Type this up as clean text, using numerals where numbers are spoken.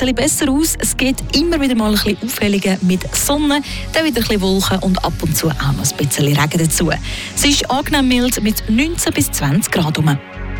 bisschen besser aus. Es geht immer wieder mal ein bisschen Aufhellungen mit Sonne, dann wieder ein bisschen Wolken und ab und zu auch noch ein bisschen Regen dazu. Es ist angenehm mild mit 19 bis 20 Grad.